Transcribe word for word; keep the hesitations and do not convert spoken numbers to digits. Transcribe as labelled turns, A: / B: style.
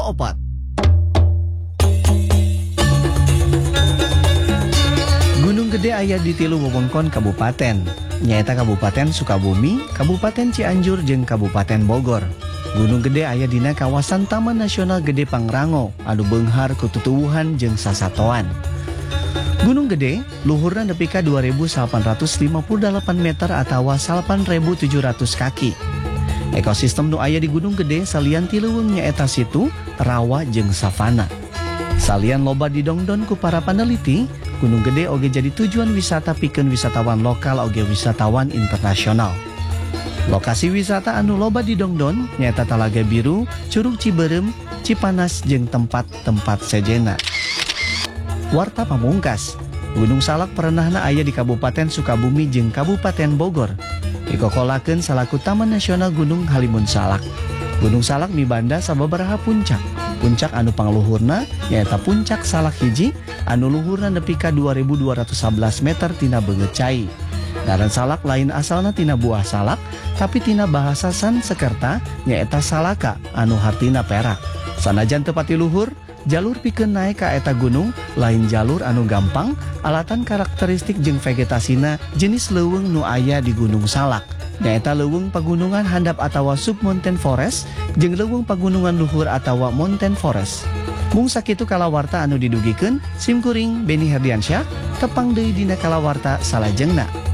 A: kaopat. Gunung Gede aya di tilu wewengkon kabupaten, nyaeta Kabupaten Sukabumi, Kabupaten Cianjur, jeung Kabupaten Bogor. Gunung Gede aya dina kawasan Taman Nasional Gede Pangrango, anu beunghar ku tutuwuhan jeung sasatoan. Gunung Gede luhurna nepi ka dua ribu delapan ratus lima puluh delapan meter atawa salapan ribu tujuh ratus kaki. Ekosistem nu aya di Gunung Gede salian ti leuweung nyaeta situ, rawa jeung savana. Salian loba didongdon ku para paneliti, Gunung Gede oge jadi tujuan wisata pikeun wisatawan lokal oge wisatawan internasional. Lokasi wisata anu loba didongdon nyaeta Talaga Biru, Curug Ciberem, Cipanas jeung tempat-tempat sejena. Warta pamungkas, Gunung Salak perenahna aya di Kabupaten Sukabumi jeung Kabupaten Bogor. Dikokolakeun salaku Taman Nasional Gunung Halimun Salak. Gunung Salak mibanda sababaraha puncak. Puncak anu pangluhurna nyaeta Puncak Salak hiji anu luhurna nepi ka dua ribu dua ratus sebelas meter tina beungeut cai. Ngaran salak lain asalna tina buah salak, tapi tina bahasa Sanskerta nyaeta salaka anu hartina perak. Sanajan teu pati luhur, jalur pikeun naek ka eta gunung lain jalur anu gampang, alatan karakteristik jeung vegetasina jenis leuweung nu aya di Gunung Salak. Nyaeta leuweung pagunungan handap atawa submountain forest jeung leuweung pagunungan luhur atawa mountain forest. Mung sakitu kalawarta anu didugikeun, simkuring Beni Herdiansyah tepang deui dina kalawarta salajengna.